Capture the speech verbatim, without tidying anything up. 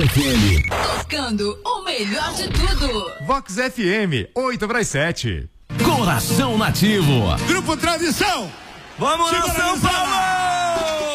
F M. Tocando o melhor de tudo. Vox F M, oito para as sete. Coração Nativo. Grupo Tradição. Vamos lá, São Paulo!